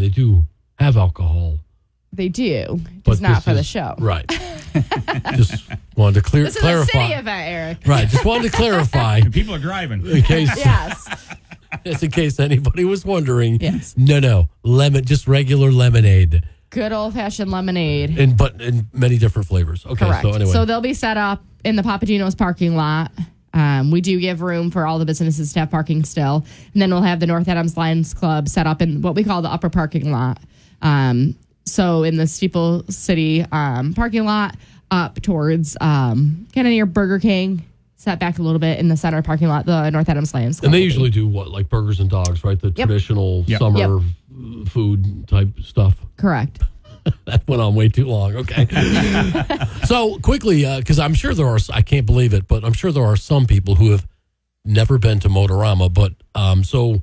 they do have alcohol. They do, But just not this for the is- show. Right. Just wanted to This is clarify. a city event, Eric. Right. Just wanted to clarify And people are driving. in case, Yes. just in case anybody was wondering. Yes. No. Just regular lemonade. Good old-fashioned lemonade. But in many different flavors. Okay. Correct. So anyway. they'll be set up in the Papagino's parking lot. We do give room for all the businesses to have parking still. And then we'll have the North Adams Lions Club set up in what we call the upper parking lot. So in the Steeple City parking lot up towards kind of near Burger King, set back a little bit in the center parking lot, the North Adams Lions Club. And they usually do what? Like burgers and dogs, right? The traditional summer food type stuff. Correct. That went on way too long. Okay. So quickly, because I'm sure there are, I can't believe it, but I'm sure there are some people who have never been to Motorama. But so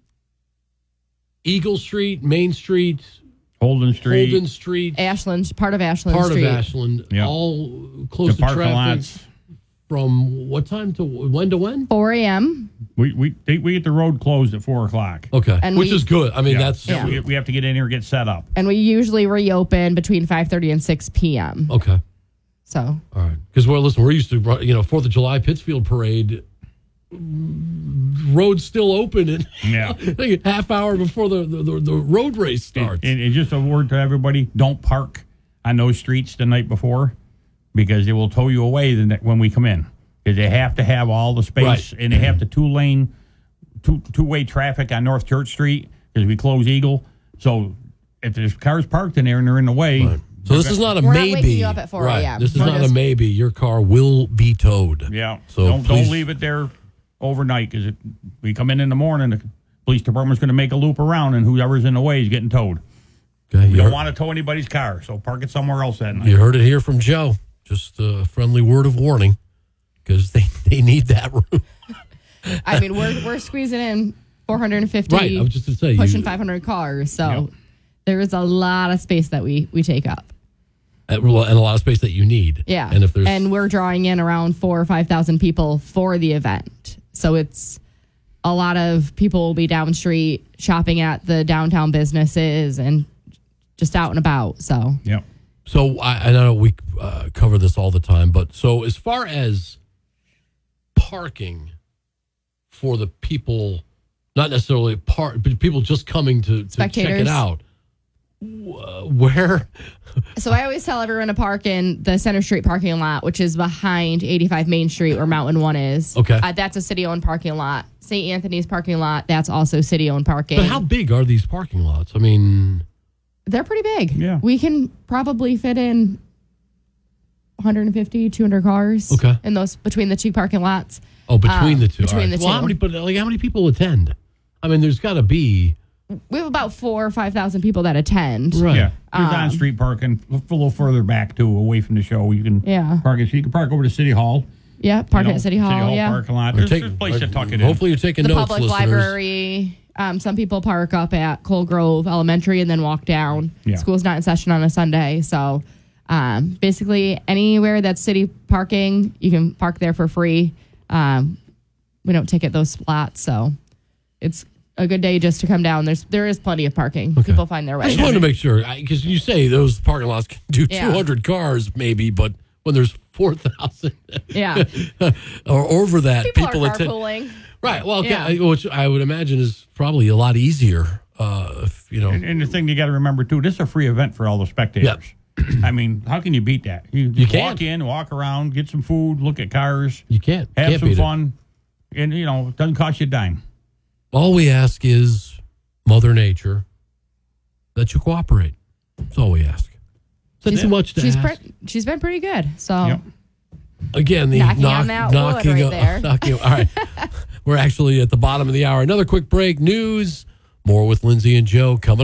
Eagle Street, Main Street, Holden Street. Ashland, part of Ashland part Street. of Ashland, Yep. all close The to parking traffic. lots. From what time to when to when? 4 a.m. We get the road closed at 4:00. Okay, And which we- is good. I mean, that's We have to get in here and get set up. And we usually reopen between 5:30 and 6 p.m. okay. So All right, because we're used to 4th of July Pittsfield Parade. Road's still open and Yeah. like a half hour before the road race starts. And just a word to everybody: don't park on those streets the night before, because they will tow you away when we come in. Because they have to have all the space, Right. and they have the two-way traffic on North Church Street because we close Eagle. So if there's cars parked in there and they're in the way, Right. So this is not a We're not maybe. waking you up at 4 right. a.m. This is We're not a just- maybe. Your car will be towed. yeah. So don't please- leave it there overnight, because we come in the morning, the police department's going to make a loop around, and whoever's in the way is getting towed. Okay, We you, don't heard, want to tow anybody's car, so park it somewhere else that night. you heard it here from Joe. Just a friendly word of warning, because they need that room. I mean, we're squeezing in 450, Right. I was just to say pushing 500 cars. So there is a lot of space that we take up. and a lot of space that you need. Yeah. And if there's and we're drawing in around 4,000 or 5,000 people for the event. So it's a lot of people will be down street shopping at the downtown businesses and just out and about. So Yep. So I know we cover this all the time, but so as far as parking for the people, not necessarily but people just coming to check it Spectators. out, where? So I always tell everyone to park in the Center Street parking lot, which is behind 85 Main Street where Mountain One is. Okay. That's a city-owned parking lot. St. Anthony's parking lot, that's also city-owned parking. But how big are these parking lots? I mean, They're pretty big. Yeah. We can probably fit in 150, 200 cars. Okay. In those, between the two parking lots. between the two. between All right. the Well, two. how many people attend? I mean, there's got to be We have about 4,000 or 5,000 people that attend. right. Yeah. There's on-street parking a little further back, too, away from the show. You can Yeah. park it. So you can park over to City Hall. Yeah, park at City Hall. Yeah. parking lot. Or There's a place to tuck it in. Hopefully, you're taking The notes, public listeners. library. Some people park up at Cole Grove Elementary and then walk down. Yeah. School's not in session on a Sunday. So basically, anywhere that's city parking, you can park there for free. We don't ticket those spots. So it's a good day just to come down. There is plenty of parking. People find their I way. just wanted to make sure, because you say those parking lots can do Yeah. 200 cars, maybe, but when there's 4,000 Yeah. or over that, People are attend. carpooling. Right. Well, Yeah. which I would imagine is probably a lot easier. If, And the thing you got to remember, too, this is a free event for all the spectators. I mean, how can you beat that? You can't. walk in, walk around, get some food, look at cars, you can't have some beat it. fun, and, it doesn't cost you a dime. All we ask is Mother Nature that you cooperate. That's all we ask. Is that too much to ask? She's been pretty good. So Yep. Again, the Knocking on that wood right there. All right. We're actually at the bottom of the hour. Another quick break. News. More with Lindsay and Joe coming